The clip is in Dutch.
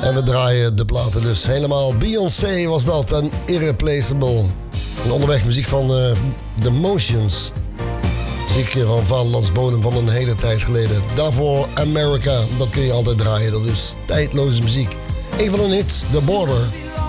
En we draaien de platen dus helemaal. Beyoncé was dat en Irreplaceable. En onderweg muziek van The Motions. Muziek van vaderlands bodem van een hele tijd geleden. Daarvoor America, dat kun je altijd draaien. Dat is tijdloze muziek. Een van hun hits, The Border.